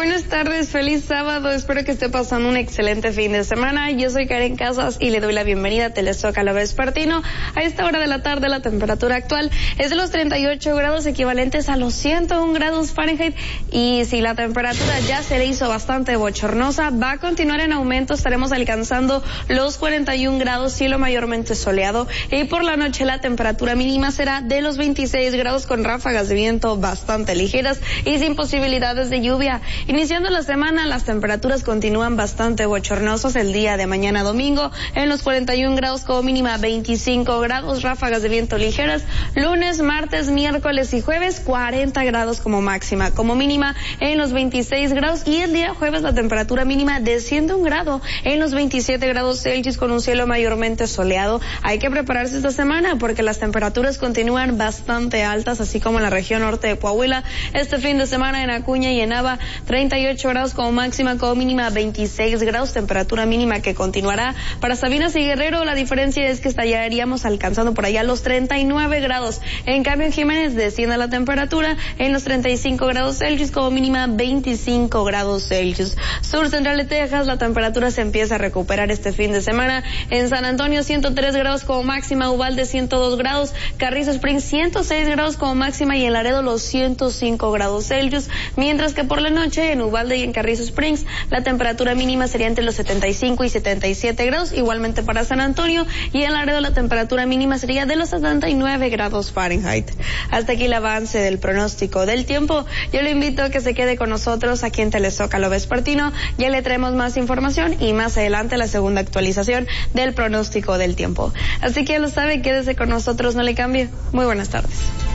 Buenas tardes, feliz sábado, espero que esté pasando un excelente fin de semana. Yo soy Karen Casas y le doy la bienvenida a Telezócalo Vespertino. A esta hora de la tarde la temperatura actual es de los 38 grados equivalentes a los 101 grados Fahrenheit, y si la temperatura ya se le hizo bastante bochornosa, va a continuar en aumento, estaremos alcanzando los 41 grados, cielo mayormente soleado, y por la noche la temperatura mínima será de los 26 grados con ráfagas de viento bastante ligeras y sin posibilidades de lluvia. Iniciando la semana, las temperaturas continúan bastante bochornosas. El día de mañana domingo en los 41 grados como mínima, 25 grados, ráfagas de viento ligeras. Lunes, martes, miércoles y jueves 40 grados como máxima, como mínima en los 26 grados, y el día jueves la temperatura mínima desciende un grado en los 27 grados Celsius con un cielo mayormente soleado. Hay que prepararse esta semana porque las temperaturas continúan bastante altas, así como en la región norte de Coahuila. Este fin de semana en Acuña y en Nava, 38 grados como máxima, como mínima 26 grados, temperatura mínima que continuará. Para Sabinas y Guerrero la diferencia es que estaríamos alcanzando por allá los 39 grados. En cambio en Jiménez desciende la temperatura en los 35 grados Celsius, como mínima 25 grados Celsius. Sur central de Texas la temperatura se empieza a recuperar este fin de semana. En San Antonio 103 grados como máxima, Uvalde 102 grados, Carrizo Springs 106 grados como máxima, y en Laredo los 105 grados Celsius, mientras que por la noche en Uvalde y en Carrizo Springs la temperatura mínima sería entre los 75 y 77 grados, igualmente para San Antonio, y en Laredo la temperatura mínima sería de los 79 grados Fahrenheit. Hasta aquí el avance del pronóstico del tiempo. Yo le invito a que se quede con nosotros aquí en Telezócalo Vespertino. Ya le traemos más información y más adelante la segunda actualización del pronóstico del tiempo. Así que ya lo sabe, quédese con nosotros, no le cambie. Muy buenas tardes.